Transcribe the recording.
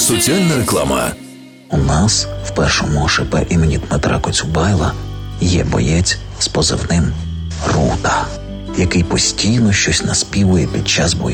Соціальна реклама. У нас в першому ОШП імені Дмитра Коцюбайла є боєць з позивним Рута, який постійно щось наспівує під час бою.